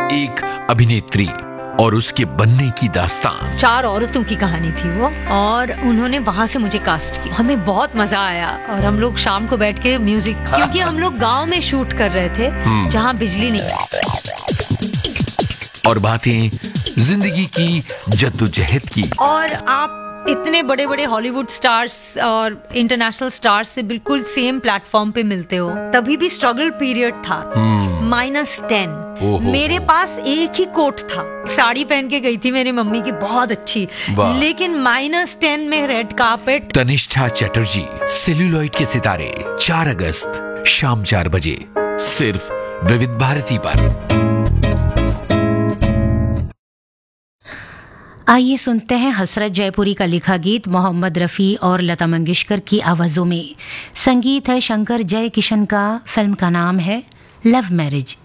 एक अभिनेत्री और उसके बनने की दास्तान। 4 औरतों की कहानी थी वो, और उन्होंने वहां से मुझे कास्ट किया। हमें बहुत मजा आया, और हम लोग शाम को बैठ के म्यूजिक, क्योंकि हम लोग गांव में शूट कर रहे थे जहां बिजली नहीं। और बातें जिंदगी की जद्दोजहद की। और आप इतने बड़े बड़े हॉलीवुड स्टार्स और इंटरनेशनल स्टार्स से बिल्कुल सेम प्लेटफॉर्म पे मिलते हो। तभी भी स्ट्रगल पीरियड था। -10 मेरे पास एक ही कोट था। साड़ी पहन के गई थी मेरी मम्मी की, बहुत अच्छी, लेकिन -10 में red carpet. Tanishtha Chatterjee, celluloid के सितारे, 4 अगस्त शाम 4 बजे, सिर्फ विविध भारती पर। आइए सुनते हैं हसरत जयपुरी का लिखा गीत मोहम्मद रफ़ी और लता मंगेशकर की आवाज़ों में। संगीत है शंकर जयकिशन का, फिल्म का नाम है लव मैरिज।